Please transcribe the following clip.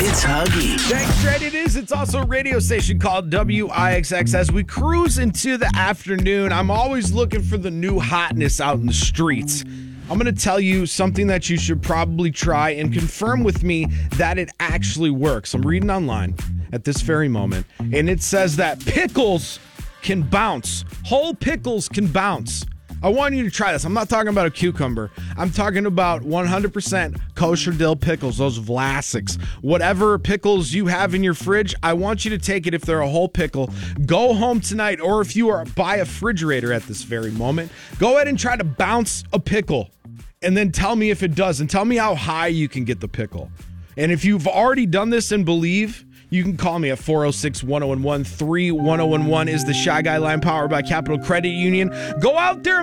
It's Huggy. Thanks, Red. It is. It's also a radio station called WIXX. As we cruise into the afternoon, I'm always looking for the new hotness out in the streets. I'm going to tell you something that you should probably try and confirm with me that it actually works. I'm reading online at this very moment, and it says that pickles can bounce. Whole pickles can bounce. I want you to try this. I'm not talking about a cucumber. I'm talking about 100% kosher dill pickles, those Vlasics. Whatever pickles you have in your fridge, I want you to take it if they're a whole pickle. Go home tonight, or if you are by a refrigerator at this very moment, go ahead and try to bounce a pickle, and then tell me if it does, and tell me how high you can get the pickle. And if you've already done this and believe, you can call me at 406-1011. 31011 is the Shy Guy line, powered by Capital Credit Union. Go out there